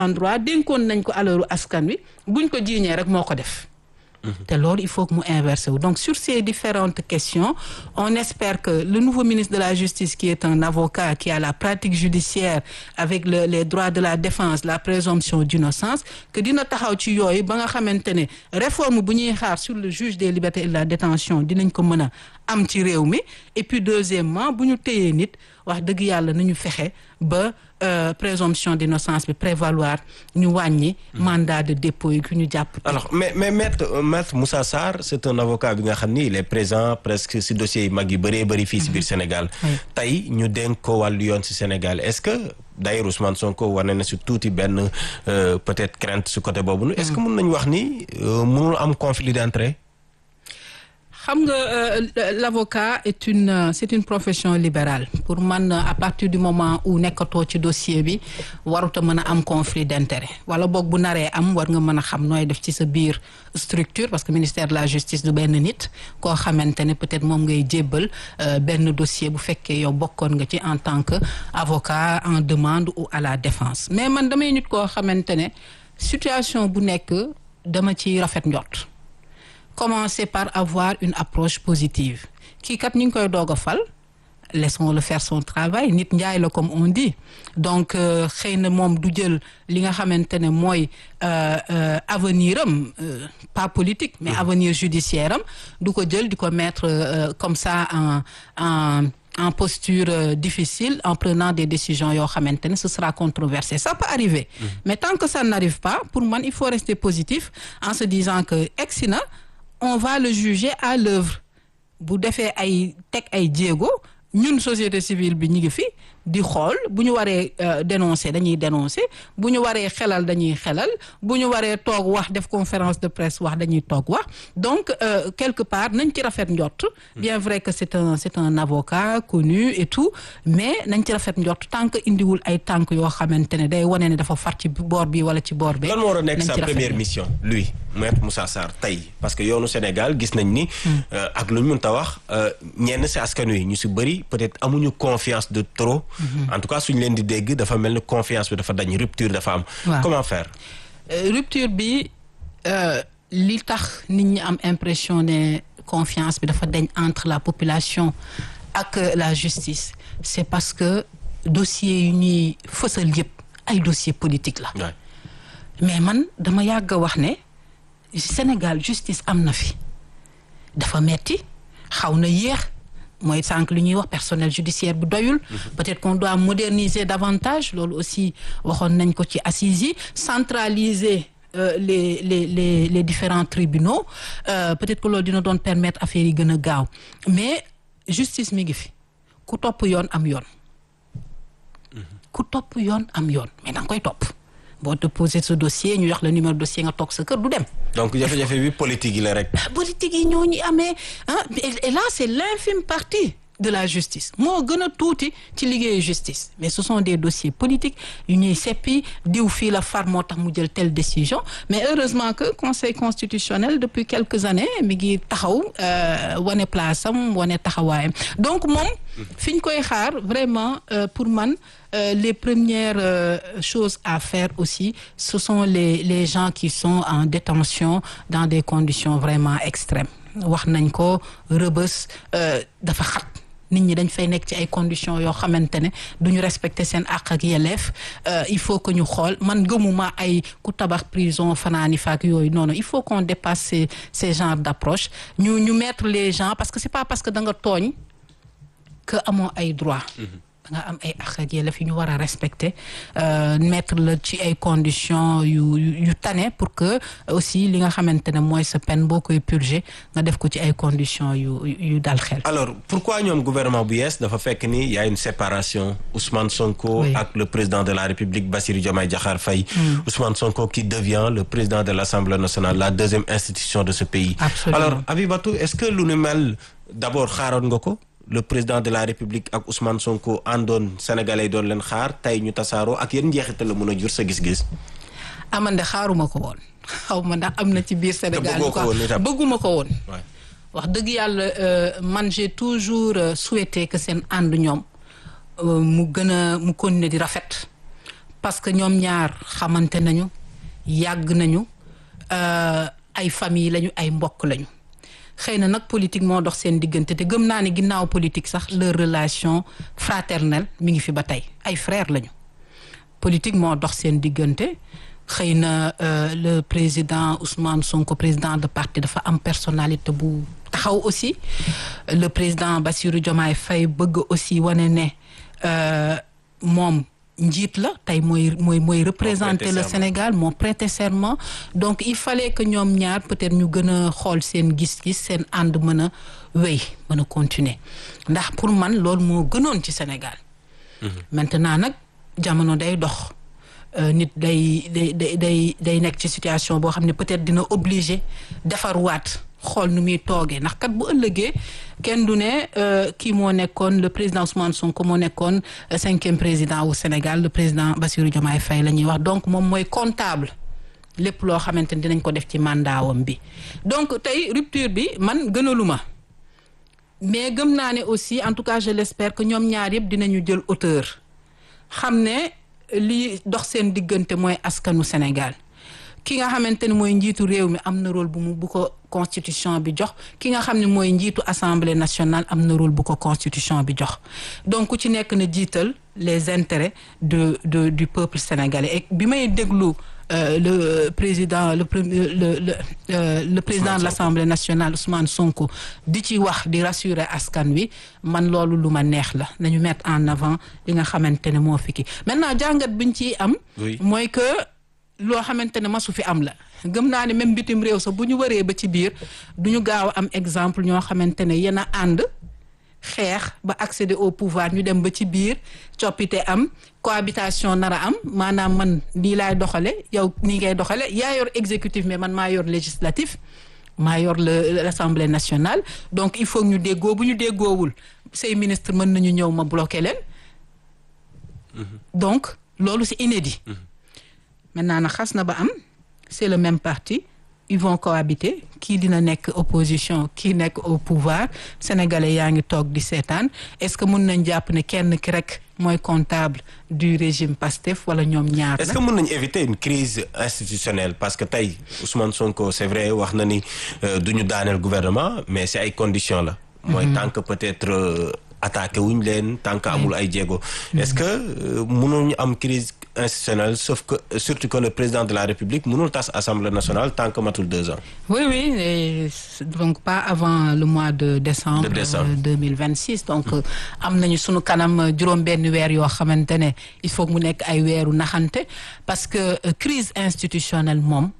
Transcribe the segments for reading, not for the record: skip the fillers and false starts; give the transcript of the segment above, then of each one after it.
endroit dénkoon nañ ko alalu askan wi buñ ko jiiñee rek moo ko def. te loolu il faut que mu inversé wu donc sur ces différentes questions on espère que le nouveau ministre de la justice qui est un avocat qui a la pratique judiciaire avec les droits de la défense la présomption d'innocence que dina taxaw ci yooyu ba nga xamante ne réforme bu ñuy xaar sur le juge des libertés et de la détention dinañ ko mën a am ci réew mi et puis deuxièmement bu ñu téyee nit wax dëgg yàlla nañu fexe ba présomption d'innocence bi prévaloir ñu wàññi mandat de dépôt yi ñu jàpp. alors mais maître Moussa Sarr c'est un avocat bi nga xam ni il est présent presque si dossiers yi mag yu bëree bëri fii si biir Sénégal. tey ñu dénk ko wàllu yoon si Sénégal est-ce que d'ailleurs Ousmane Sonko wane na si tuuti benn peut-être crainte su côté boobu. est-ce que mën nañu wax ni mënul am conflit d'intérêt. xam nga l'avocat c'est une profession libérale pour man à partir du moment où nekkatoo ci dossier bi warut a mën a am conflit d'intérêt wala boog bu naree am war nga mën a xam nooy def ci sa biir structure parce que ministère de la justice du benn nit koo xamante ne peut-être moom ngay jébbal benn dossier bu fekkee yow bokkoon nga ci en tant que avocat en demande ou à la défense mais man damay nit koo xamante ne situation bu nekk dama ci rafet njort. Commencer par avoir une approche positive kii kat ñu ngi koy doog a fal laissons-le faire son travail nit njaay la comme on dit donc xëy na moom du jël li nga xamante ne mooy avenir am pas politique mais avenir judiciaire am du ko jël di ko mettre comme ça en posture difficile en prenant des décisions yoo xamante ne ce sera controversé ça peut arriver mais tant que ça n'arrive pas pour man il faut rester positif en se disant que egsi na on va le juger à l'œuvre bu defee ay teg ay jéego ñun société civile bi ñu ngi fi di xool bu ñu waree dénoncer dañuy dénoncer bu ñu waree xelal dañuy xelal bu ñu waree toog wax def conférence de presse wax dañuy toog wax donc quelque part nañ ci rafet njort bien vrai que c'est un avocat connu et tout mais nañ ci rafet njort tant que indiwul ay tànk yoo xamante ne day wane ne dafa far ci boor bi wala ci boor bi. lan moo war a nekk sa première mission lui Maître Moussa Sarr tey parce que yoonu Sénégal gis nañ ni ak lu ñu mënta wax ñenn si askan wi ñu si bëri peut-être amuñu confiance de trop. En tout cas suñu leen di dégg dafa mel ni confiance bi dafa dañ rupture dafa am. Comment faire. Rupture bi li tax nit ñi am impression ne confiance bi dafa dañ entre la population ak la justice c'est parce que dossier yu ñuy fësal yëpp ay dossier politique la. mais man dama yàgg a wax ne Sénégal justice am na fi dafa metti xaw na yéex. mooy sànq li ñuy wax personnel judiciaire bu doyul peut-être qu'on doit moderniser davantage loolu aussi waxoon nañ ko ci assises yi centraliser les différents tribunaux peut-être que loolu dina doon permettre affaire yi gën a gaaw mais justice mi ngi fi ku topp yoon am yoon ku topp yoon am yoon mais da nga koy topp boo déposé ce dossier ñu jox la numéro dossier nga toog sa kër du dem. donc jafe-jafe bi politique yi la rek. politique yi ñoo ñu amee et là c'est l'infime partie de la justice moo gën a tuuti ci liggéeyu justice mais ce sont des dossiers politiques yu ñuy seppi diw fii la far moo tax mu jël telle décision mais heureusement que conseil constitutionnel depuis quelques années mi ngi taxaw wane place am wane taxawaayam donc moom fi ñu koy xaar vraiment pour man les premières choses à faire aussi ce sont les gens qui sont en détention dans des conditions vraiment extrêmes wax nañ ko Rebeuss dafa xat nit ñi dañ fay nekk ci ay conditions yoo xamante ne duñu respecter seen àq ak yelleef il faut que ñu xool man gëmuma ay ku tabax prison fanaani faak yooyu non il faut qu'on dépasse ces genres d'approche ñu mettre les gens parce que c'est pas parce que da nga tooñ que amoo ay droits da nga am ay àq ak yelleef yu ñu war a respecter mettre la ci ay conditions yu tane pour que aussi li nga xamante ne mooy sa peine boo koy purger nga def ko ci ay conditions yu dal xel. alors pourquoi ñoom gouvernement bu yees dafa fekk ni y a une séparation Ousmane Sonko ak le président de la République Bassirou Diomaye Diakhar Faye. Ousmane Sonko qui devient le président de l'Assemblée nationale la deuxième institution de ce pays. Absolument. alors Abibatou est-ce que lu nu mel d'abord xaaroon nga ko. le président de la République ak Ousmane Sonko àndoon sénégalais doon leen xaar tey ñu tasaaroo ak yéen njeexital la mën a jur sa gis-gis. amande xaaruma ko woon xaw ma ndax am na ci biir Sénégal bëgguma ko woon wax dëgg yàlla man j'ai toujours souhaité que seen ànd ñoom mu continuer di rafet parce que ñoom ñaar xamante nañu yàgg nañu ay famille lañu ay mbokk lañu xëy na nag politique moo dox seen diggante te gëm naa ne ginnaaw politique sax leur relation fraternelle mi ngi fi ba tey ay frère lañu politique moo dox seen diggante xëy na le président Ousmane Sonko président de parti dafa am personnalité bu taxaw aussi le président Bassirou Diomaye Faye bëgg aussi wane ne moom njiit la tey mooy représenter le Sénégal moo prêter serment donc il fallait que ñoom ñaar peut-être ñu gën a xool seen gis-gis seen ànd mën a wéy mën a continuer ndax pour man loolu moo gënoon ci Sénégal maintenant nag jamono day dox nit day nekk ci situation boo xam ne peut-être dina obligé defarwaat xool nu muy toogee ndax kat bu ëllëgee kenn du ne kii moo nekkoon le président Ousmane Sonko moo nekkoon 5e président au Sénégal le président Bassirou Diomaye Faye la ñuy wax donc moom mooy comptable lépp loo xamante ni dinañ ko def ci mandaawam bi donc tey rupture bi man gënaluma mais gëm naa ne aussi en tout cas je l'espère que ñoom ñaar yëpp dinañu jël hauteur xam ne li dox seen diggante mooy askanu Sénégal ki nga xamante ne mooy njiitu réew mi am na rôle bu ko constitution bi jox ki nga xam ne mooy njiitu assemblée nationale am na rôle bu ko constitution bi jox donc ku ci nekk na jiital les intérêts du peuple sénégalais et bi may déglu le président le président de l'Assemblée nationale Ousmane Sonko di ci wax di rassurer askan wi man loolu lu ma neex la nañu mettre en avant li nga xamante ne moo fi ki maintenant jàngat biñ ciy am mooy que loo xamante ne masu fi am la gëm naa ne même bitim réew sax bu ñu waree ba ci biir duñu gaaw a am exemple ñoo xamante ne yéen a ànd xeex ba accéder au pouvoir ñu dem ba ci biir coppite am cohabitation nar a am maanaam man lii laay doxale yow nii ngay doxale yaa yor exécutif mais man maa yor législatif maa yor l'Assemblée nationale donc il faut ñu déggoo bu ñu déggoowul say ministre mën nañu ñëw ma bloqué leen donc loolu c'est inédit maintenant nag xas na ba am c'est le même parti ils vont cohabiter kii dina nekk opposition kii nekk au pouvoir sénégalais yaa ngi toog di seetaan est-ce que mën nañ jàpp ne kenn ki rek mooy comptable du régime Pastef wala ñoom ñaar la. est-ce que mën nañu éviter une crise institutionnelle parce que tey Ousmane Sonko c'est vrai wax na ni duñu daaneel gouvernement mais c'est ay conditions la. mooy tant que peut-être attaqué wuñ leen tant que amul ay jéego. est-ce que mënuñu am crise institutionnelle sauf que surtout que le président de la République mënul tas Assemblée nationale tant que matul 2 ans. oui et donc pas avant le mois de décembre. 2026 donc am nañu sunu kanam juróom-benn weer yoo xamante ne il faut mu nekk ay weeru naxante parce que crise institutionnelle moom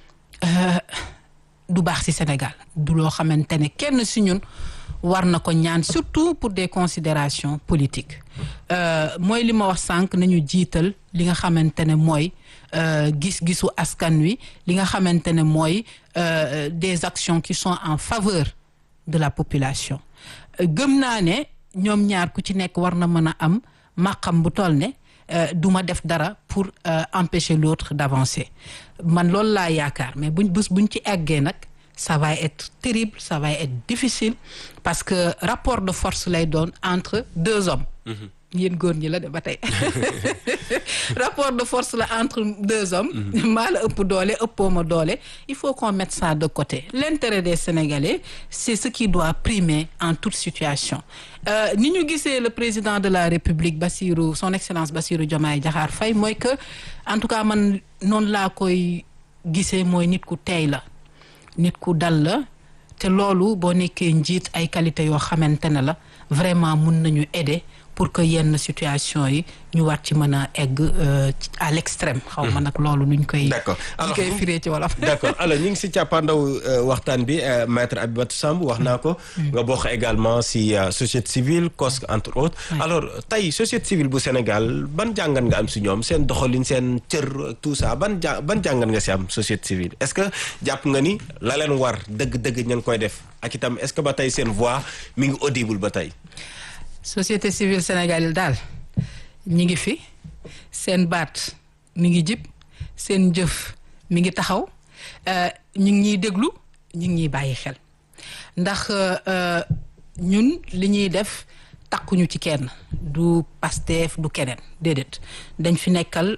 du baax ci Sénégal du loo xamante ne kenn ci ñun. war na ko ñaan surtout pour des considérations politiques mooy li ma wax sànq nañu jiital li nga xamante ne mooy gis-gisu askan wi li nga xamante ne mooy des actions qui sont en faveur de la population gëm naa ne ñoom ñaar ku ci nekk war na mën a am maqam bu toll ne du ma def dara pour empêcher l'autre d'avancer man loolu laa yaakaar mais buñ ci eggee nag ça va être terrible ça va être difficile parce que rapport de force lay doon entre 2 hommes. yéen góor ñi la de ba tey rapport de force la entre 2 hommes. maa la ëpp doole ëppoo ma doole il faut qu'on mette ça de côté l'intérêt des Sénégalais c'est ce qui doit primer en toute situation ni ñu gisee le président de la République son excellence Bassirou Diomaye Diakhar Faye mooy que en tout cas man noonu laa koy gisee mooy nit ku teey la. nit ku dal la te loolu boo nekkee njiit ay qualité yoo xamante ne la vraiment mun nañu aider pour que yenn situation yi ñu war ci mën a egg à l'extrême. xaw ma nag loolu nuñ koy. d'accord alors koy firee ci wolof. d'accord alors ñu ngi ci càppaandaw waxtaan bi maître Abibatou Samb wax naa ko. nga bokk également ci société civile COSC entre autres. alors tey société civile bu Sénégal ban jàngat nga am ci ñoom seen doxalin seen cër tout ça ban jàngat nga ci am société civile est-ce que jàpp nga ni la leen war dëgg-dëgg ñu ngi koy def ak itam est-ce que ba tey seen voix mi ngi audible ba tey. société civile sénégalaise daal ñi ngi fi seen baat mi ngi jib seen jëf mi ngi taxaw ñu ngi ñuy déglu ñu ngi ñuy bàyyi xel ndax ñun li ñuy def takkuñu ci kenn du Pastef du keneen déedéet dañ fi nekkal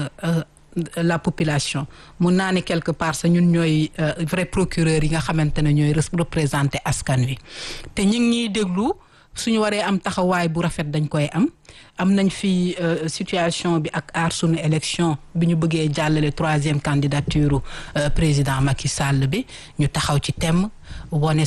la population mun naa ne quelque part sax ñun ñooy vrai procureur yi nga xamante ne ñooy représenter askan wi te ñu ngi ñuy déglu suñu waree am taxawaay bu rafet dañ koy am nañ fi situation bi ak aar sunu élection bi ñu bëggee jàllale 3e candidature président Macky Sall bi ñu taxaw ci temm wone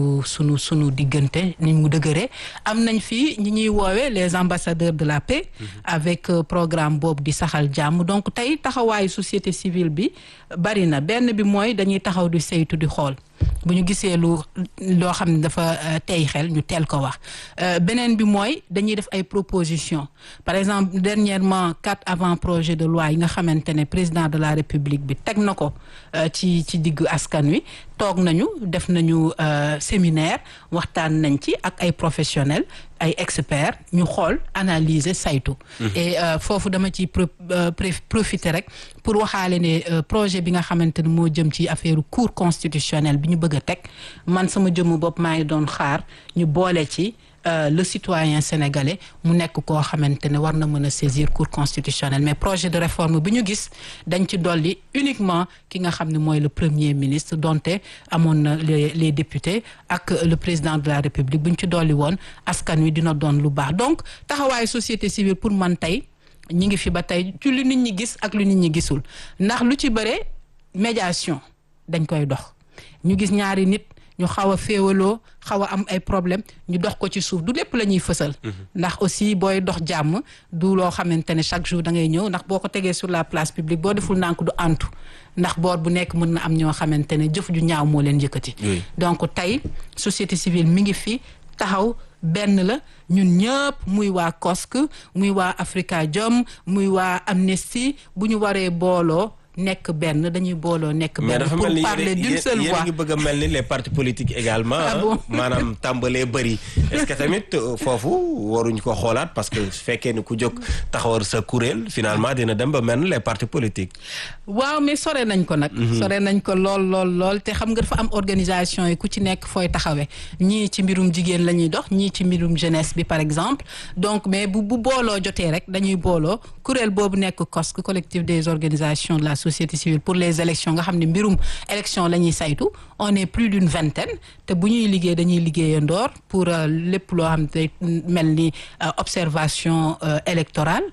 sunu diggante ni mu dëgëree am nañ fi ñi ñuy woowee les ambassadeurs de la paix avec programme boobu di saxal jàmm donc tey taxawaayu société civile bi bari na benn bi mooy dañuy taxaw di saytu di xool bu ñu gisee loo xam ne dafa tey xel ñu teel ko wax beneen bi mooy dañuy def ay propositions par exemple dernièrement 4 avant-projets de loi yi nga xamante ne président de la République bi teg na ko ci diggu askan wi toog nañu def nañu séminaire waxtaan nañ ci ak ay professionnels ay experts ñu xool analyser saytu et foofu dama ci profiter rek pour waxaale ne projet bi nga xamante ne moo jëm ci affaire cour constitutionnelle bi ñu bëgg a teg man sama jëmmu bopp maa ngi doon xaar ñu boole ci le citoyen sénégalais mu nekk koo xamante ne war na mën a saisir cour constitutionnelle mais projet de réforme bi ñu gis dañ ci dolli uniquement ki nga xam ne mooy le premier ministre donte amoon na les députés ak le président de la république bu ñu ci dolli woon askan wi dina doon lu baax donc taxawaayu société civile pour man tey ñi ngi fi ba tey ci lu nit ñi gis ak lu nit ñi gisul ndax lu ci bëre médiation dañ koy dox ñu gis ñaari nit ñu xaw a féewaloo xaw a am ay problème ñu dox ko ci suuf du lépp la ñuy fësal ndax aussi booy dox jàmm du loo xamante ne chaque jour da ngay ñëw ndax boo ko tegee sur la place publique boo deful ndànk du antu ndax boor bu nekk mën na am ñoo xamante ne jëf ju ñaaw moo leen yëkkati donc tey société civile mi ngi fi taxaw benn la ñun ñëpp muy waa COSC muy waa Afrikajom muy waa Amnesty bu ñu waree booloo nekk benn dañuy booloo nekk benn pour parler d'une seule voix. yéen a ngi bëgg a mel ni les partis politiques également maanaam tàmbalee bëri est-ce que tamit foofu waruñ ko xoolaat parce que su fekkee ni ku jóg taxawar sa kuréel finalement dina dem ba mel ni les partis politiques waaw mais sore nañ ko nag sore nañ ko lool te xam nga dafa am organisation yi ku ci nekk fooy taxawee ñii ci mbirum jigéen la ñuy dox ñii ci mbirum jeunesse bi par exemple donc mais bu booloo jotee rek dañuy booloo kuréel boobu nekk COSC collectif des organisations de la société civile pour les élections nga xam ne mbirum élection la ñuy saytu on est plus d'une vingtaine te bu ñuy liggéey dañuy liggéeyandoor pour lépp loo xam ne mel ni observation électorale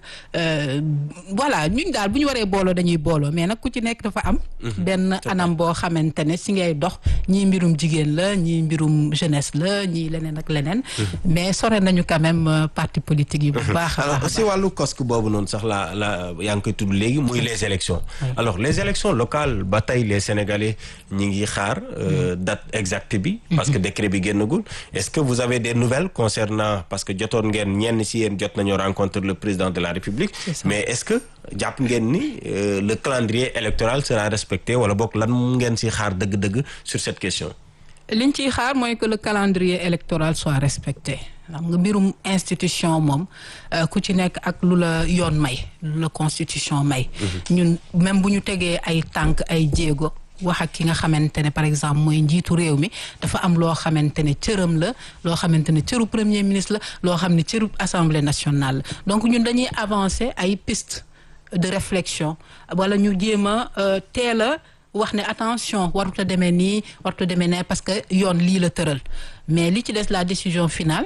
voilà ñun daal bu ñu waree booloo dañuy booloo mais nag ku ci nekk dafa am benn anam boo xamante ne si ngay dox ñii mbirum jigéen la ñii mbirum jeunesse la ñii leneen ak leneen mais sore nañu quand même parti politique yi bu baax alors si wàllu COSC boobu noonu sax la yaa ngi koy tudd léegi muy les élections alors les élections locales ba tey les Sénégalais ñi ngi xaar date exacte bi parce que décret bi génnagul est-ce que vous avez des nouvelles concernant parce que jotoon ngeen ñenn si yéen jot nañoo rencontrer le président de la République mais est-ce que jàpp ngeen ni le calendrier électoral sera respecté wala boog lan ngeen si xaar dëgg-dëgg sur cette question liñ ciy xaar mooy que le calendrier électoral soit respecté xam nga mbirum institution moom ku ci nekk ak lu la yoon may lu la constitution may ñun même bu ñu tegee ay tànk ay jéego wax ak ki nga xamante ne par exemple mooy njiitu réew mi dafa am loo xamante ne cëram la loo xamante ne cëru premier ministre la loo xam ne cëru assemblée nationale la donc ñun dañuy avancer ay pistes de réflexion wala ñu jéem a teel a wax ne attention warut a demee nii warut a demee ne parce que yoon lii la tëral mais li ci des la décision finale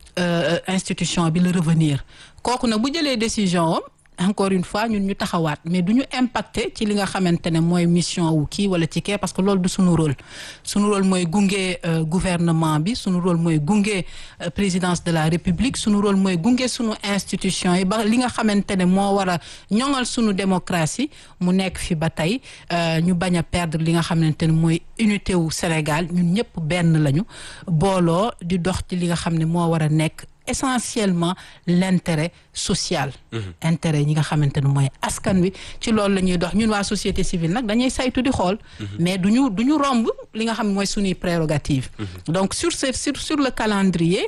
institution bi la revenir kooku nag bu jëlee décision am encore une fois ñun ñu taxawaat mais du ñu impacté ci li nga xamante ne mooy mission wu kii wala ci kii parce que loolu du suñu rôle mooy gunge gouvernement bi suñu rôle mooy gunge présidence de la République suñu rôle mooy gunge suñu institution yi ba li nga xamante ne moo war a ñoŋal suñu démocratie mu nekk fi ba tey ñu bañ a perdre li nga xamante ne mooy unité wu Sénégal ñun ñëpp benn lañu booloo di dox ci li nga xam ne moo war a nekk essentiellement l'intérêt social intérêt ñi nga xamante ne mooy askan wi ci loolu la ñuy dox ñun waa société civile nag dañuy saytu di xool mais du ñu romb li nga xam ne mooy suñuy prérogative donc sur le calendrier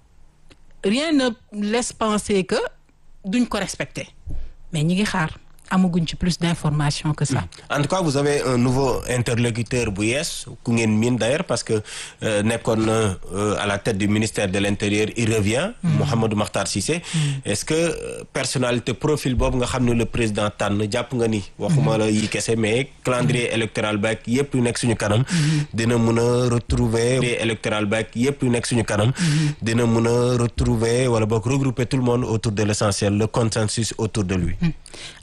rien ne laisse penser que duñ ko respecter mais ñi ngi xaar amaguñ ci plus d'informations que ça. En tout cas vous avez un nouveau interlocuteur bu yees ku ngeen miin d'ailleurs parce que nekkoon na à la tête du ministère de l'Intérieur il revient. Mouhamadou Makhtar Cissé. Est-ce que personnalité profil boobu nga xam ne le président tànn jàpp nga ni. waxuma la yi kese mais calendrier électoral ba ak yëpp yu nekk suñu kanam. dina mën a retrouver électoral ba ak yëpp yu nekk suñu kanam. dina mën a retrouver wala boog regrouper tout le monde autour de l'essentiel le consensus autour de lui.